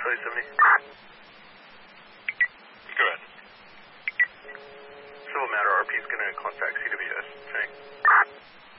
Charlie 70. Go ahead. Civil matter, RP is going to contact CWS. Thanks.